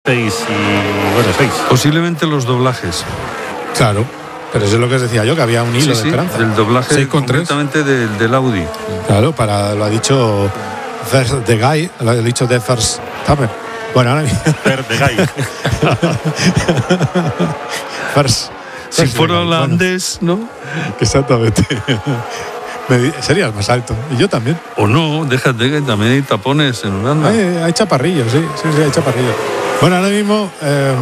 6. Posiblemente los doblajes. Claro, pero eso es lo que os decía yo, que había un hilo de esperanza. El doblaje 6,3. completamente del Audi. Claro, lo ha dicho The Guy, lo ha dicho The First Tamer. Bueno, ahora mismo. The Guy. Si fuera holandés, ¿no? Exactamente. Serías más alto. Y yo también. O no, déjate que también hay tapones en Holanda. Hay chaparrillos, sí, hay chaparrillos. Bueno, ahora mismo,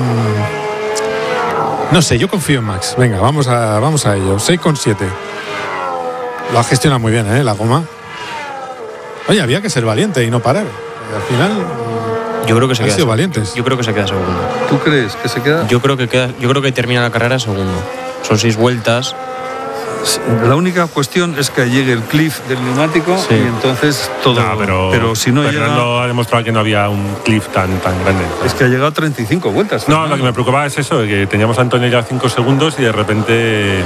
no sé, yo confío en Max. Venga, vamos a ello. 6,7. Lo ha gestionado muy bien, la goma. Oye, había que ser valiente y no parar. Al final, yo creo que se queda. Sido valientes. Yo creo que se queda segundo. ¿Tú crees que se queda? Yo creo que termina la carrera segundo. Son 6 vueltas. La única cuestión es que llegue el cliff del neumático y entonces todo. No, pero si no llega. Fernando ha demostrado que no había un cliff tan grande. Es que ha llegado a 35 vueltas. No, lo que me preocupaba es eso, que teníamos a Antonio ya 5 segundos y de repente.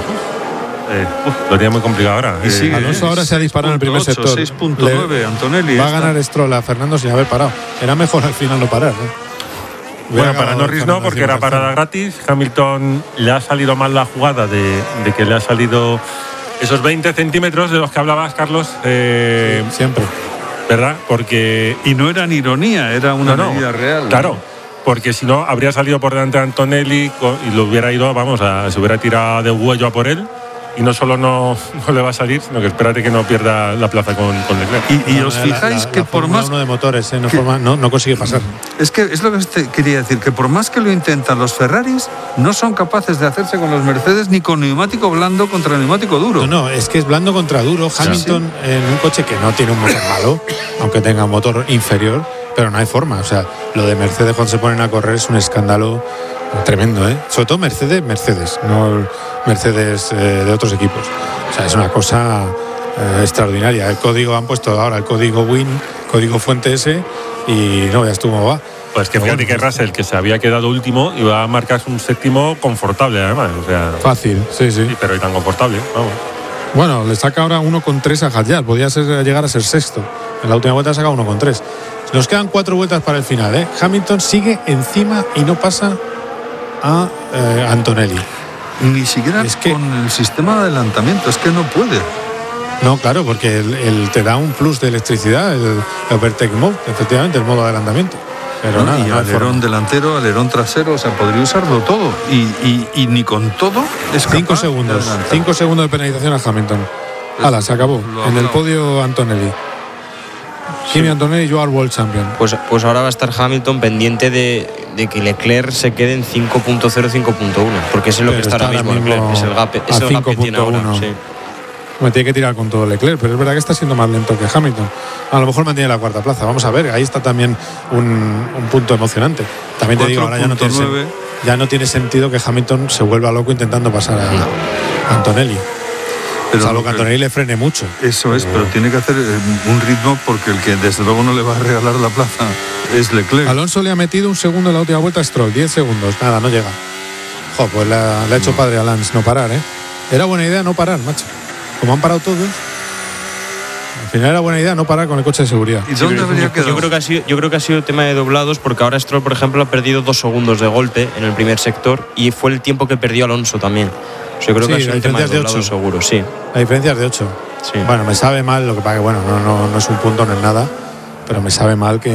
Lo tenía muy complicado ahora. Alonso ahora se ha disparado en el primer sector. 6.9, Antonelli. Va a ganar Stroll a Fernando sin haber parado. Era mejor al final no parar. Bueno, para Norris no, porque era parada gratis. Hamilton le ha salido mal la jugada de que le ha salido esos 20 centímetros de los que hablabas, Carlos. Siempre. ¿Verdad? Porque. Y no era ni ironía, era una medida real. Claro. Porque si no, habría salido por delante de Antonelli y lo hubiera ido, se hubiera tirado de huello a por él. Y no solo no le va a salir, sino que espérate que no pierda la plaza con Leclerc. Y os fijáis que por más. Uno de motores, no consigue pasar. Es que es lo que quería decir, que por más que lo intentan los Ferraris, no son capaces de hacerse con los Mercedes ni con neumático blando contra neumático duro. No, es que es blando contra duro. Hamilton en un coche que no tiene un motor malo, aunque tenga un motor inferior, pero no hay forma. O sea, lo de Mercedes cuando se ponen a correr es un escándalo tremendo, Sobre todo Mercedes, no Mercedes de otros equipos. O sea, es una cosa extraordinaria. El código, han puesto ahora el código WIN, código fuente ese, y no veas tú cómo va. Pues que fíjate que Russell, que se había quedado último, iba a marcar un séptimo confortable, además. O sea, fácil, sí. Pero y tan confortable, vamos. Bueno, le saca ahora 1,3 a Hadjar. Podía llegar a ser sexto. En la última vuelta saca 1,3. Nos quedan 4 vueltas para el final, Hamilton sigue encima y no pasa a Antonelli. Ni siquiera con el sistema de adelantamiento, es que no puede. No, claro, porque él te da un plus de electricidad, el Overtake Mode, efectivamente, el modo de adelantamiento. Pero nada, y alerón delantero, alerón trasero, o sea, podría usarlo todo. Y ni con todo es 5 segundos. 5 segundos de penalización a Hamilton. ¡Hala, se acabó! En el podio Antonelli. Kimi Antonelli, yo al World Champion. Pues ahora va a estar Hamilton pendiente de que Leclerc se quede en 5.0, 5.1, porque eso es lo que está ahora mismo Leclerc, es el gap, es el gap que tiene ahora. Sí. Me tiene que tirar con todo Leclerc, pero es verdad que está siendo más lento que Hamilton. A lo mejor mantiene la cuarta plaza. Vamos a ver, ahí está también un punto emocionante. También te digo, ahora ya no tiene sentido que Hamilton se vuelva loco intentando pasar a Antonelli. Pero salvo que Antonelli le frene mucho. Eso es, pero tiene que hacer un ritmo, porque el que desde luego no le va a regalar la plaza es Leclerc. Alonso le ha metido un segundo en la última vuelta a Stroll, 10 segundos, nada, no llega. Pues le ha hecho padre a Lance no parar, Era buena idea no parar, macho. Como han parado todos, al final era buena idea no parar con el coche de seguridad. ¿Y dónde habría quedado? Yo creo que ha sido tema de doblados, porque ahora Stroll, por ejemplo, ha perdido 2 segundos de golpe en el primer sector y fue el tiempo que perdió Alonso también. Yo creo que ha sido un tema de doblados seguro, sí. La diferencia es de 8. Sí. Bueno, me sabe mal, lo que pasa que no es un punto, no es nada, pero me sabe mal que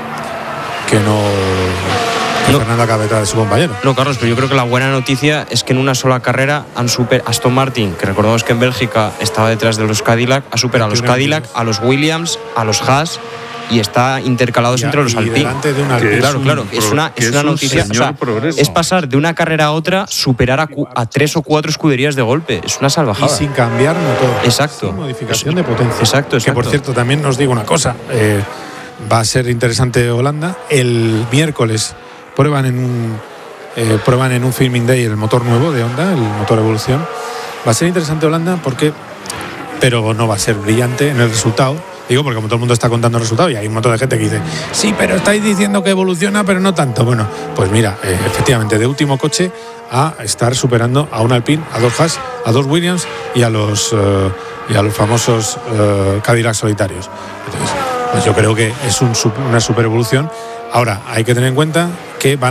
Fernando acabe detrás de su compañero. No, Carlos, pero yo creo que la buena noticia es que en una sola carrera Aston Martin, que recordamos que en Bélgica estaba detrás de los Cadillac, ha superado a los Cadillac, a los Williams, a a los Haas, y está intercalados entre los Alpine. Claro, es una noticia. O sea, es pasar de una carrera a otra, superar a 3 o 4 escuderías de golpe. Es una salvajada. Y sin cambiar motor. Exacto. Sin modificación de potencia. Exacto. Que por cierto, también os digo una cosa. Va a ser interesante Holanda. El miércoles prueban en un filming day el motor nuevo de Honda, el motor Evolución. Va a ser interesante Holanda pero no va a ser brillante en el resultado. Digo, porque como todo el mundo está contando el resultado y hay un montón de gente que dice, sí, pero estáis diciendo que evoluciona, pero no tanto. Bueno, pues mira, efectivamente, de último coche a estar superando a un Alpine, a 2 Haas, a 2 Williams y a los famosos Cadillac solitarios. Entonces, pues yo creo que es una super evolución. Ahora, hay que tener en cuenta que van